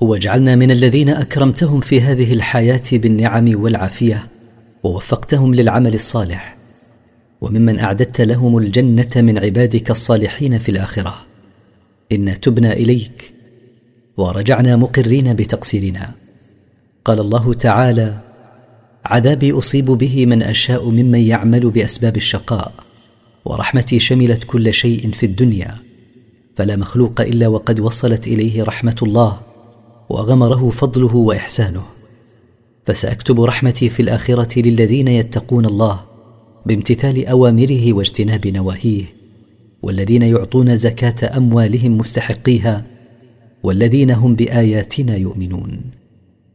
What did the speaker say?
وجعلنا من الذين أكرمتهم في هذه الحياة بالنعم والعافية ووفقتهم للعمل الصالح، وممن أعددت لهم الجنة من عبادك الصالحين في الآخرة. إنا تبنا إليك ورجعنا مقرين بتقصيرنا. قال الله تعالى: عذابي أصيب به من أشاء ممن يعمل بأسباب الشقاء، ورحمتي شملت كل شيء في الدنيا، فلا مخلوق إلا وقد وصلت إليه رحمة الله وغمره فضله وإحسانه. فسأكتب رحمتي في الآخرة للذين يتقون الله بامتثال أوامره واجتناب نواهيه، والذين يعطون زكاة أموالهم مستحقيها، والذين هم بآياتنا يؤمنون.